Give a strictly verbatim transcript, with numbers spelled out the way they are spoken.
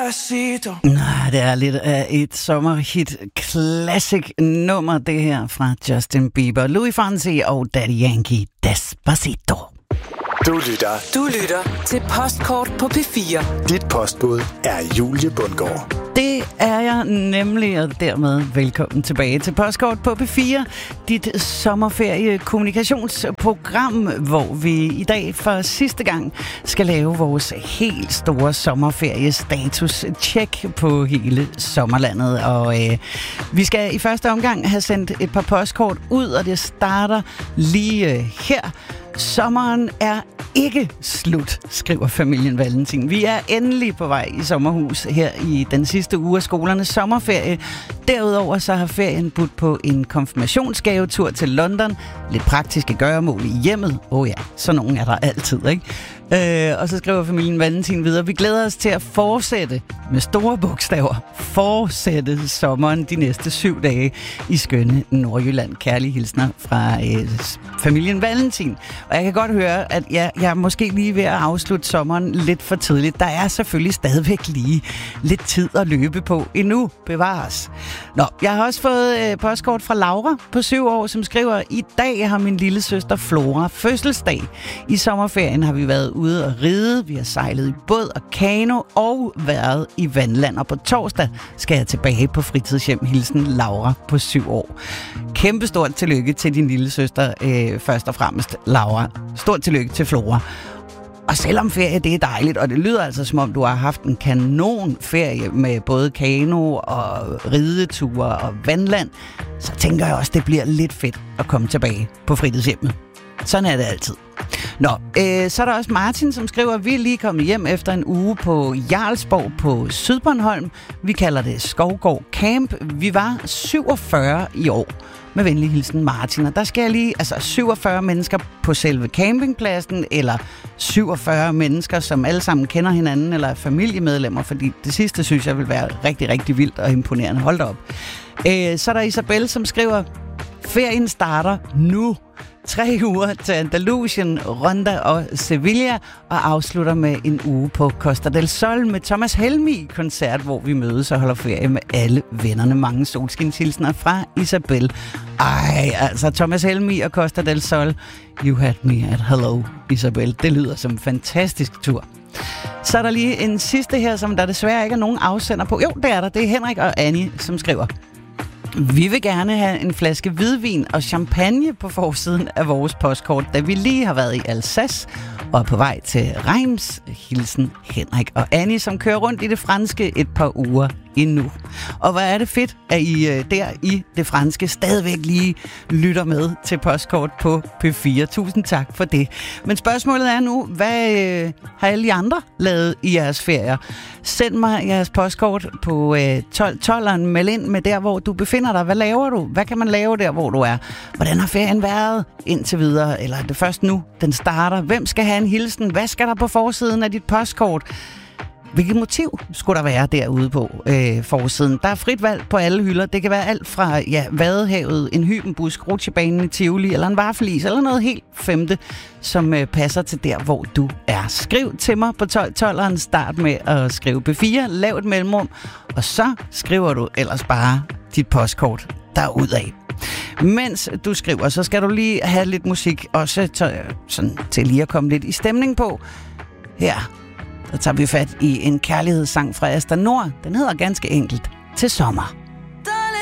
Despacito. Nej, det er lidt af et sommerhit classic nummer, det her fra Justin Bieber, Louis Fonsi og Daddy Yankee, Despacito. Du lytter. Du lytter til Postkort på P fire. Dit postbud er Julie Bundgaard. Det er jeg nemlig, og dermed velkommen tilbage til Postkort på P fire, dit sommerferie-kommunikationsprogram, hvor vi i dag for sidste gang skal lave vores helt store sommerferie-status-check på hele sommerlandet. Og øh, vi skal i første omgang have sendt et par postkort ud, og det starter lige øh, her. Sommeren er ikke slut, skriver familien Valentin. Vi er endelig på vej i sommerhus her i den sidste uge af skolernes sommerferie. Derudover så har ferien budt på en konfirmationsgavetur til London. Lidt praktiske gøremål i hjemmet. Åh oh ja, så nogen er der altid, ikke? Øh, og så skriver familien Valentin videre. Vi glæder os til at fortsætte med store bogstaver. Fortsætte sommeren de næste syv dage i skønne Nordjylland. Kærlige hilsner fra øh, familien Valentin. Og jeg kan godt høre, at jeg, jeg er måske lige ved at afslutte sommeren lidt for tidligt. Der er selvfølgelig stadigvæk lige lidt tid at løbe på endnu. Bevares. Nå, jeg har også fået øh, postkort fra Laura på syv år, som skriver: I dag har min lille søster Flora fødselsdag. I sommerferien har vi været ude og ride, vi har sejlet i båd og kano og været i vandland. Og på torsdag skal jeg tilbage på fritidshjem. Hilsen Laura på syv år. Kæmpestort tillykke til din lille søster, øh, først og fremmest Laura. Stort tillykke til Flora. Og selvom ferie, det er dejligt, og det lyder altså som om, du har haft en kanon ferie med både kano og rideture og vandland, så tænker jeg også, det bliver lidt fedt at komme tilbage på fritidshjemmet. Sådan er det altid. Nå, øh, så er der også Martin, som skriver, at vi er lige kommet hjem efter en uge på Jarlsborg på Sydbornholm. Vi kalder det Skovgård Camp. Vi var syvogfyrre i år. Med venlig hilsen Martin. Og der skal jeg lige, altså syvogfyrre mennesker på selve campingpladsen, eller syvogfyrre mennesker, som alle sammen kender hinanden, eller er familiemedlemmer, fordi det sidste synes jeg vil være rigtig, rigtig vildt og imponerende. Hold da op. Øh, så er der Isabel, som skriver, ferien starter nu. Tre uger til Andalusien, Ronda og Sevilla, og afslutter med en uge på Costa del Sol med Thomas Helmig-koncert, hvor vi mødes og holder ferie med alle vennerne. Mange solskinshilsner fra Isabel. Ej, altså Thomas Helmig og Costa del Sol. You had me at hello, Isabel. Det lyder som en fantastisk tur. Så er der lige en sidste her, som der desværre ikke er nogen afsender på. Jo, det er der. Det er Henrik og Annie, som skriver: vi vil gerne have en flaske hvidvin og champagne på forsiden af vores postkort, da vi lige har været i Alsace og er på vej til Reims. Hilsen Henrik og Annie, som kører rundt i det franske et par uger endnu. Og hvor er det fedt, at I der i det franske stadigvæk lige lytter med til postkort på P fire. Tusind tak for det. Men spørgsmålet er nu, hvad øh, har alle de andre lavet i jeres ferier? Send mig jeres postkort på øh, tolv tolveren. Meld ind med der, hvor du befinder dig. Hvad laver du? Hvad kan man lave der, hvor du er? Hvordan har ferien været indtil videre? Eller er det først nu, den starter? Hvem skal have en hilsen? Hvad skal der på forsiden af dit postkort? Hvilket motiv skulle der være derude på øh, forsiden? Der er frit valg på alle hylder. Det kan være alt fra ja, Vadehavet, en hybenbusk, rutsjebanen i Tivoli, eller en vaffelis, eller noget helt femte, som øh, passer til der, hvor du er. Skriv til mig på tolv tolveren. Start med at skrive P fire, lav et mellemrum, og så skriver du ellers bare dit postkort derudad. Mens du skriver, så skal du lige have lidt musik, også til, sådan, til lige at komme lidt i stemning på. Her der tager vi fat i en kærlighedssang fra Asta Nord. Den hedder ganske enkelt Til sommer.